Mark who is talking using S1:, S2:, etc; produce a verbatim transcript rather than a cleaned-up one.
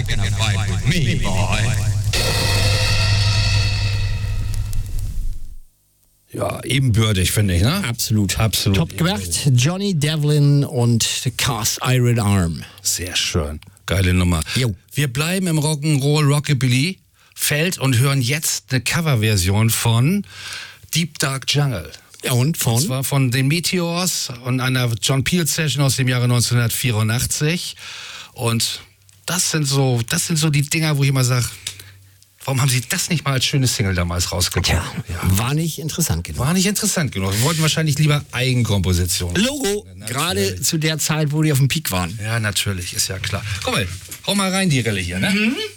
S1: Picking a fight with me, boy.
S2: Ja, ebenbürtig, finde ich, ne?
S3: Absolut.
S2: Absolut.
S3: Top gemacht. Johnny Devlin und The Cast Iron Arm.
S2: Sehr schön. Geile Nummer.
S3: Jo.
S2: Wir bleiben im Rock'n'Roll Rockabilly Feld und hören jetzt eine Coverversion von Deep Dark Jungle.
S3: Ja, und von?
S2: Und zwar von den Meteors und einer John Peel Session aus dem Jahre neunzehnhundertvierundachtzig. Und das sind so, das sind so die Dinger, wo ich immer sage, warum haben sie das nicht mal als schönes Single damals rausgebracht?
S3: Tja, ja. War nicht interessant genug.
S2: War nicht interessant genug. Wir wollten wahrscheinlich lieber Eigenkomposition.
S3: Logo,
S2: Ja,
S3: gerade zu der Zeit, wo die auf dem Peak waren.
S2: Ja, natürlich, ist ja klar. Komm mal, hau mal rein die Rille hier, ne? Mhm.